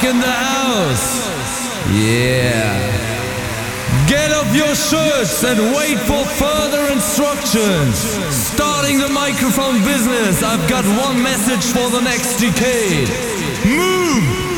back in the house. Yeah. Get off your shirts and wait for further instructions. Starting the microphone business, I've got one message for the next decade. Move!